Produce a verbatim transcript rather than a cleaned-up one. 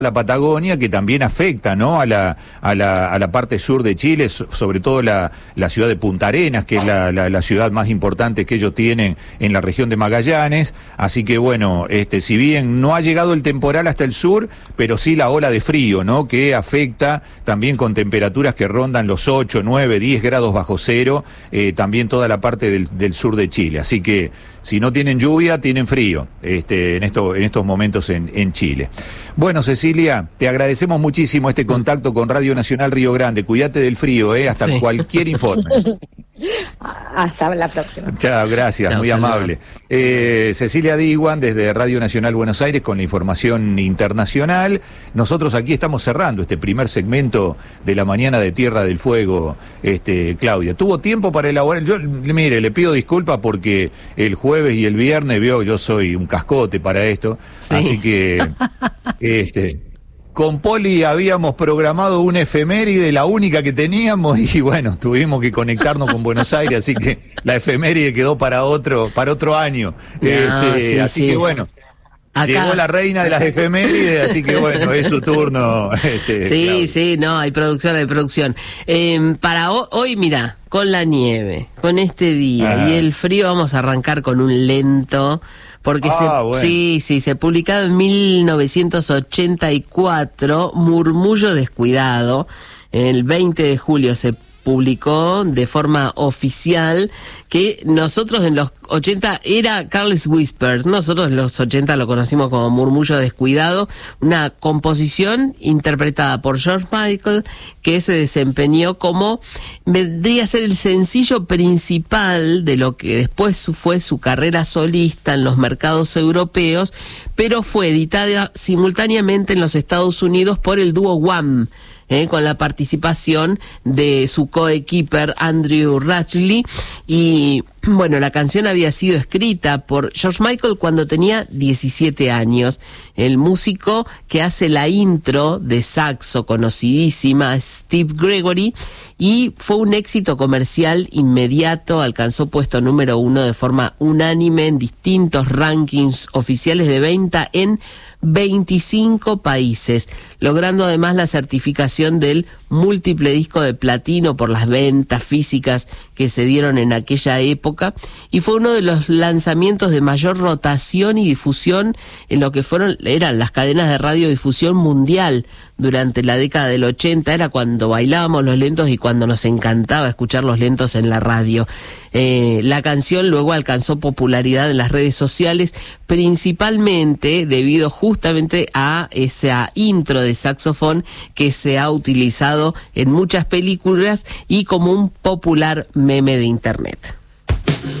la Patagonia, que también afecta, ¿no?, a la, a la, a la parte sur de Chile, sobre todo la, la ciudad de Punta Arenas, que es la, la, la ciudad más importante que ellos tienen en la región de Magallanes. Así que bueno, este, si bien no ha llegado el temporal hasta el sur, pero sí la ola de frío, ¿no?, que afecta también con temperaturas que rondan los ocho, nueve, diez grados bajo cero, eh, también toda la parte del, del sur de Chile. Así que si no tienen lluvia, tienen frío este, en, esto, en estos momentos en, en Chile. Bueno, Cecilia, te agradecemos muchísimo este contacto con Radio Nacional Río Grande. Cuídate del frío, ¿eh? Hasta sí. cualquier informe. Hasta la próxima. Chao, gracias, Chao, muy amable. Eh, Cecilia Diwan, desde Radio Nacional Buenos Aires, con la información internacional. Nosotros aquí estamos cerrando este primer segmento de la mañana de Tierra del Fuego, este, Claudia. ¿Tuvo tiempo para elaborar? Yo, mire, le pido disculpas porque el jueves y el viernes, veo, yo soy un cascote para esto, sí. así que... este con Poli habíamos programado una efeméride, la única que teníamos, y bueno, tuvimos que conectarnos con Buenos Aires, así que la efeméride quedó para otro, para otro año. No, este, sí, así sí. que bueno. Acá. Llegó la reina de las efemérides, así que bueno, es su turno. Este, sí, Claudia. sí, no, hay producción, hay producción. Eh, para ho- hoy, mira, con la nieve, con este día ah. y el frío, vamos a arrancar con un lento, porque ah, se, bueno. sí, sí, se publicaba en mil novecientos ochenta y cuatro, Murmullo Descuidado. El veinte de julio se publicó de forma oficial, que nosotros en los ochenta era Careless Whisper, nosotros en los ochenta lo conocimos como Murmullo Descuidado, una composición interpretada por George Michael, que se desempeñó como, vendría a ser el sencillo principal de lo que después fue su carrera solista en los mercados europeos, pero fue editada simultáneamente en los Estados Unidos por el dúo Wham, Eh, con la participación de su coequiper Andrew Rachley. Y bueno, la canción había sido escrita por George Michael cuando tenía diecisiete años. El músico que hace la intro de saxo conocidísima, Steve Gregory, y fue un éxito comercial inmediato, alcanzó puesto número uno de forma unánime en distintos rankings oficiales de venta en veinticinco países, logrando además la certificación del múltiple disco de platino por las ventas físicas que se dieron en aquella época, y fue uno de los lanzamientos de mayor rotación y difusión en lo que fueron eran las cadenas de radiodifusión mundial durante la década del ochenta. Era cuando bailábamos los lentos y cuando nos encantaba escuchar los lentos en la radio. Eh, la canción luego alcanzó popularidad en las redes sociales, principalmente debido justamente a esa intro de saxofón que se ha utilizado en muchas películas y como un popular meme de internet.